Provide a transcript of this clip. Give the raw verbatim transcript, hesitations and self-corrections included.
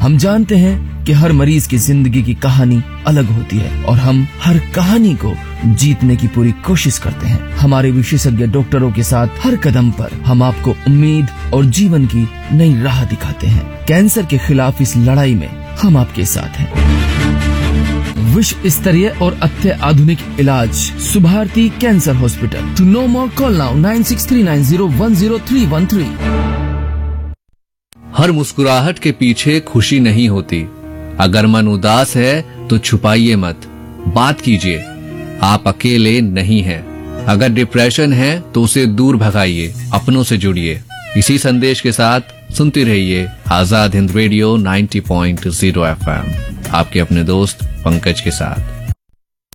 हम जानते हैं कि हर मरीज की जिंदगी की कहानी अलग होती है और हम हर कहानी को जीतने की पूरी कोशिश करते हैं। हमारे विशेषज्ञ डॉक्टरों के साथ हर कदम पर हम आपको उम्मीद और जीवन की नई राह दिखाते हैं। कैंसर के खिलाफ इस लड़ाई में हम आपके साथ हैं। विश्व स्तरीय और अत्याधुनिक इलाज Subharti cancer hospital. To know more call now nine six three nine zero one zero three one three. हर मुस्कुराहट के पीछे खुशी नहीं होती। अगर मन उदास है तो छुपाइए मत, बात कीजिए। आप अकेले नहीं हैं। अगर डिप्रेशन है तो उसे दूर भगाइए, अपनों से जुड़िए। इसी संदेश के साथ सुनते रहिए Azad Hind radio ninety point zero F M, आपके अपने दोस्त पंकज के साथ।